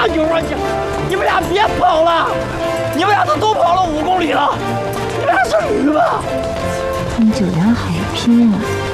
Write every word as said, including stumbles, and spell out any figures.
加油啊你！你们俩别跑了，你们俩都都跑了五公里了，你们俩是驴吧？ 他们九阳好拼啊！